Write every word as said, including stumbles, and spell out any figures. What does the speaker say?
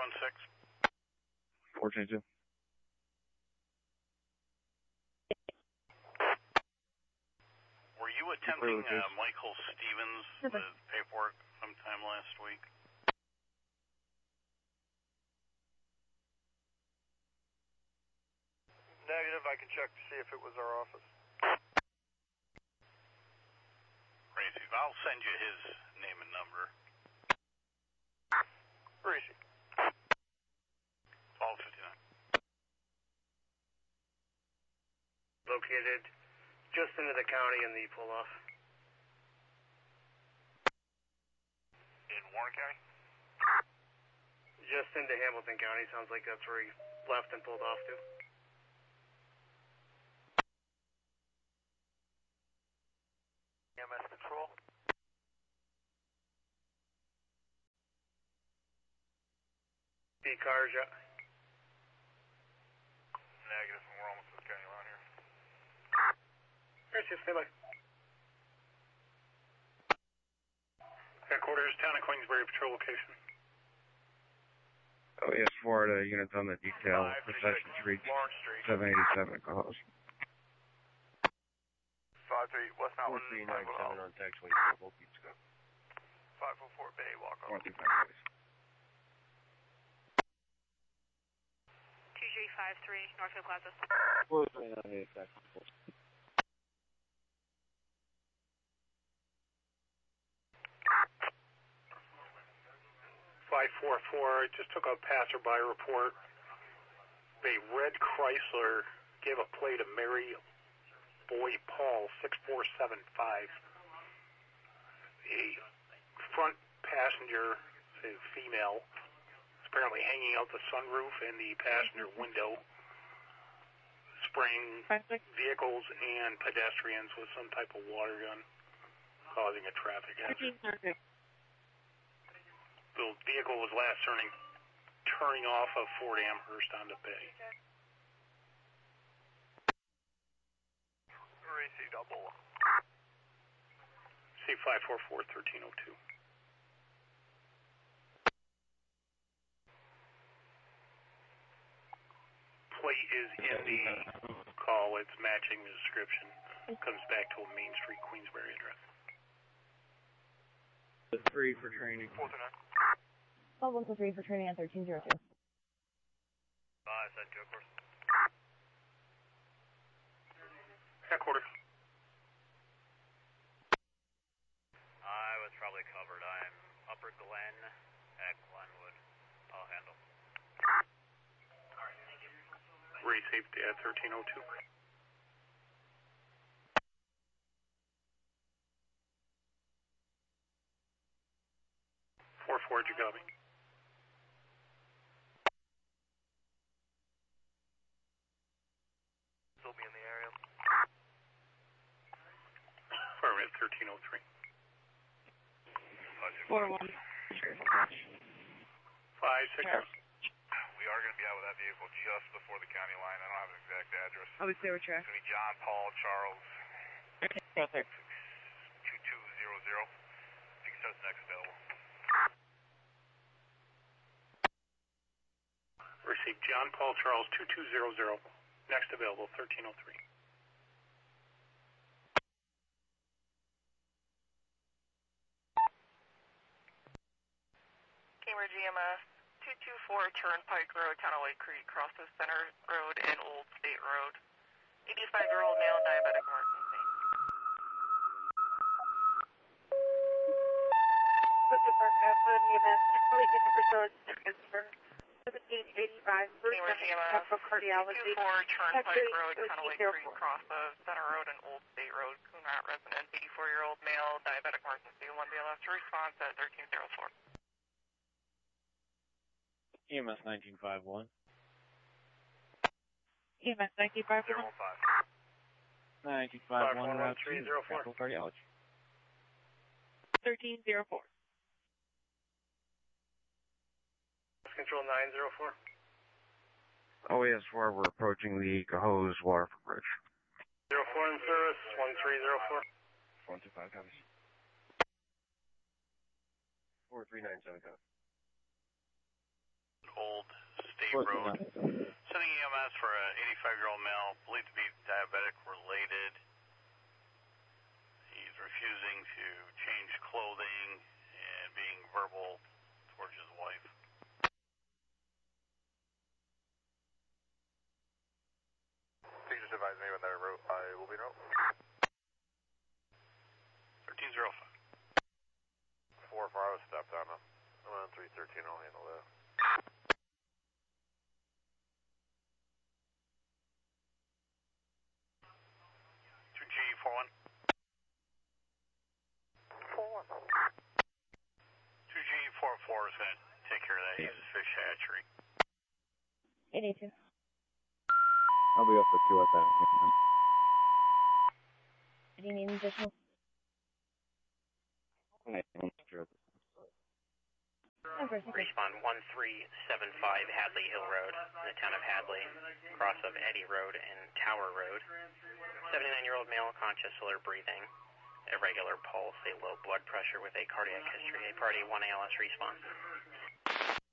one six. four two two. Were you attempting uh, Michael Stevens with paperwork sometime last week? Negative. I can check to see if it was our office. Crazy. I'll send you his name and number. Where is he? twelve fifty-nine. Located just into the county in the pull-off. In Warren County? Just into Hamilton County. Sounds like that's where he left and pulled off to. E M S Control. B cars, yeah. Negative, and we're almost to the county line here. Alright, stay by. Headquarters, Town of Queensbury Patrol location. Oh yes, Florida units on the detail. Procession Street, seven eighty-seven calls. five three West Mountain. four three nine seven on text when you both keeps go. five oh four Bay, walk one off. three five, please. two J five three, Northfield Plaza. four three nine eight, five four four, I just took a passerby report. A red Chrysler gave a plate to Mary Boy Paul, six four seven five. A front passenger, a female, is apparently hanging out the sunroof and the passenger window, spraying vehicles and pedestrians with some type of water gun, causing a traffic accident. The vehicle was last turning, turning off of Fort Amherst onto Bay. R A C double. C five four four, thirteen oh two. Plate is in the call. It's matching the description. It comes back to a Main Street, Queensbury address. Three for training. four two nine. twelve one three for training on thirteen oh two. Five, send to, of course. Headquarters. I was probably covered. I'm Upper Glen at Glenwood. I'll handle. Ray safety at thirteen oh two. four four, Jacoby. Still be in the area. Fire at thirteen oh three. four one. five six. We are going to be out with that vehicle just before the county line. I don't have an exact address. I'll be clear with track. It's going to be John Paul Charles. two two zero zero. You can set us next available. Receive John Paul Charles two two zero zero. Next available, thirteen oh three. Cambridge E M S, two two four Turnpike Road, Town of Lake Creek, crosses Center Road and Old State Road. eighty-five-year-old male, diabetic emergency. Put the park up for the E M S. Probably get number so it's transfer. seventeen eighty-five, first capital cardiology. two two four Turnpike Road, Town of Lake Creek, crosses Center Road and Old State Road, Coonrat resident, eighty-four-year-old male, diabetic emergency. one B L S response at thirteen oh four. E M S nineteen five one. E M S nineteen five one. nineteen five one, route two, capital cardiology. thirteen oh four. Control nine zero four. O A S four, we're approaching the Cohoes Waterford Bridge. zero four in service, one three zero four. one two five copies. four three nine seven copies. Old State Road. Sending E M S for an eighty-five-year-old male, believed to be diabetic related. He's refusing to change clothing and being verbal towards his wife. Please just advise me when they're en route. I will be en route. thirteen oh five. four four, I was stepped on him. I'm on three thirteen, I'll handle that. two G four one. four one. two G four four is going to take care of that. He's a fish hatchery. eight eight two. I'll be up for two at that. Do you need additional? Okay, I'm sure. Respawn one three seven five Hadley Hill Road in the town of Hadley, cross of Eddy Road and Tower Road. seventy-nine-year-old male, conscious, alert breathing, irregular pulse, a low blood pressure with a cardiac history. A party one A L S response.